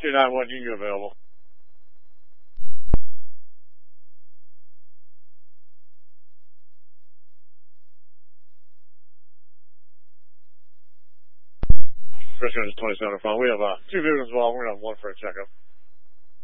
291, you available. First 27 phone. We have 2 vehicles involved. We're going to have 1 for a checkup.